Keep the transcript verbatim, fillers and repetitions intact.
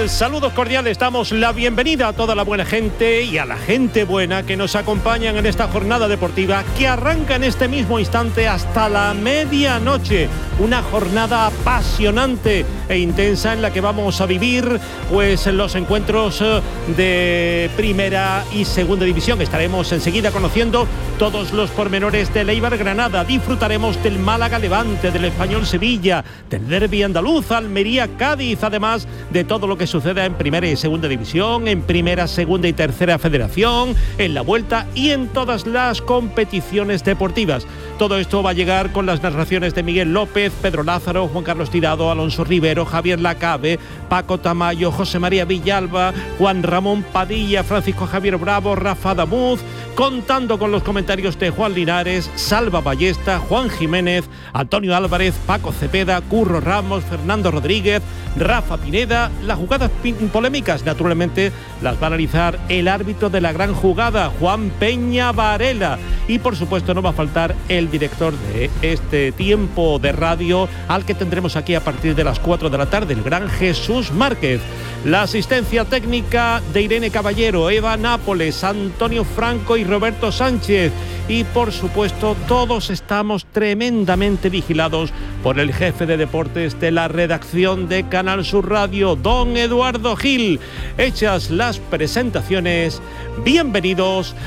tal? Saludos cordiales, damos la bienvenida a toda la buena gente y a la gente buena que nos acompañan en esta jornada deportiva que arranca en este mismo instante hasta la medianoche. Una jornada apasionante e intensa en la que vamos a vivir pues los encuentros de primera y segunda división. Estaremos enseguida conociendo todos los pormenores del Eibar Granada. Disfrutaremos del Málaga Levante, del Español Sevilla, del derbi andaluz, Almería Cádiz, además de todo lo que suceda en primera y segunda división, en primera, segunda y tercera federación, en la vuelta y en todas las competiciones deportivas. Todo esto va a llegar con las narraciones de Miguel López, Pedro Lázaro, Juan Carlos Tirado, Alonso Rivero, Javier Lacabe, Paco Tamayo, José María Villalba, Juan Ramón Padilla, Francisco Javier Bravo, Rafa Damuz, contando con los comentarios de Juan Linares, Salva Ballesta, Juan Jiménez, Antonio Álvarez, Paco Cepeda, Curro Ramos, Fernando Rodríguez, Rafa Pineda. Las jugadas polémicas, naturalmente, las va a analizar el árbitro de la gran jugada, Juan Peña Varela. Y por supuesto no va a faltar el director de este tiempo de radio, al que tendremos aquí a partir de las cuatro de la tarde, el gran Jesús Márquez. La asistencia técnica de Irene Caballero, Eva Nápoles, Antonio Franco y Roberto Sánchez. Y por supuesto todos estamos tremendamente vigilados por el jefe de deportes de la redacción de Canal Sur Radio, don Eduardo Gil. Hechas las presentaciones, bienvenidos